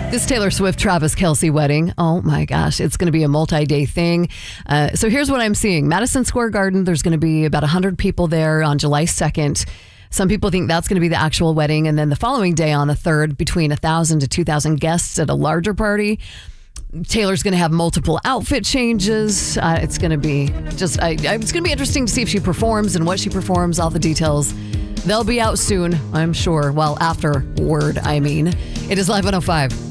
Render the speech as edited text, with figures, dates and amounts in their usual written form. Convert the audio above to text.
This Taylor Swift, Travis Kelce wedding. Oh my gosh, it's going to be a multi-day thing. So here's what I'm seeing. Madison Square Garden, there's going to be about 100 people there on July 2nd. Some people think that's going to be the actual wedding. And then the following day on the 3rd, between 1,000 to 2,000 guests at a larger party. Taylor's going to have multiple outfit changes. It's going to be it's going to be interesting to see if she performs and what she performs, all the details. They'll be out soon, I'm sure. Well, afterward, I mean. It is Live 105.